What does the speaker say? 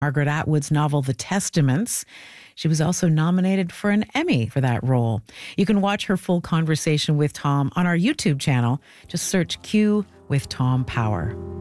Margaret Atwood's novel, The Testaments. She was also nominated for an Emmy for that role. You can watch her full conversation with Tom on our YouTube channel. Just search Q with Tom Power.